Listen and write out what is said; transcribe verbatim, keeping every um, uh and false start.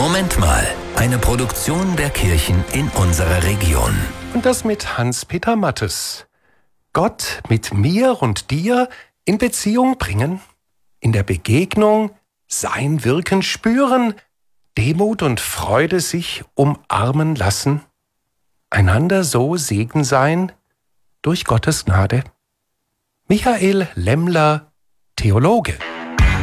Moment mal, eine Produktion der Kirchen in unserer Region. Und das mit Hans-Peter Mattes. Gott mit mir und dir in Beziehung bringen, in der Begegnung sein Wirken spüren, Demut und Freude sich umarmen lassen, einander so Segen sein durch Gottes Gnade. Michael Lemmler, Theologe.